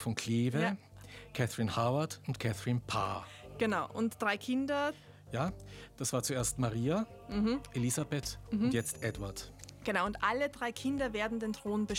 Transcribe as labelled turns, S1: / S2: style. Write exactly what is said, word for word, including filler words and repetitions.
S1: von Kleve,
S2: Ja.
S1: Catherine Howard und Catherine Parr.
S2: Genau, und drei Kinder.
S1: Ja, das war zuerst Maria,
S2: Mhm.
S1: Elisabeth und jetzt Edward.
S2: Genau, und alle drei Kinder werden den Thron